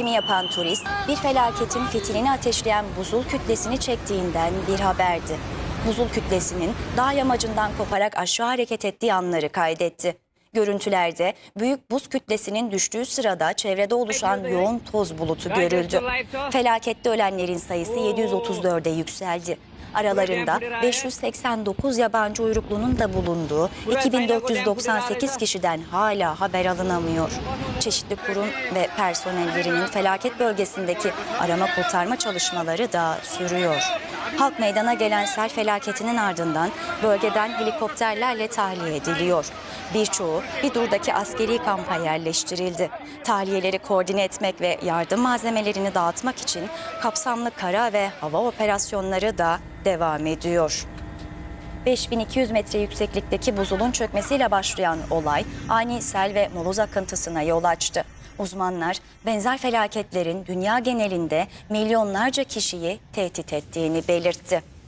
deneyimi yapan turist, bir felaketin fitilini ateşleyen buzul kütlesini çektiğinden bir haberdi. Buzul kütlesinin dağ yamacından koparak aşağı hareket ettiği anları kaydetti. Görüntülerde büyük buz kütlesinin düştüğü sırada çevrede oluşan yoğun toz bulutu görüldü. Felakette ölenlerin sayısı 734'e yükseldi. Aralarında 589 yabancı uyruklunun da bulunduğu 2498 kişiden hala haber alınamıyor. Çeşitli kurum ve personellerinin felaket bölgesindeki arama kurtarma çalışmaları da sürüyor. Halk meydana gelen sel felaketinin ardından bölgeden helikopterlerle tahliye ediliyor. Birçoğu Bidur'daki askeri kampa yerleştirildi. Tahliyeleri koordine etmek ve yardım malzemelerini dağıtmak için kapsamlı kara ve hava operasyonları da devam ediyor. 5200 metre yükseklikteki buzulun çökmesiyle başlayan olay ani sel ve moloz akıntısına yol açtı. Uzmanlar benzer felaketlerin dünya genelinde milyonlarca kişiyi tehdit ettiğini belirtti.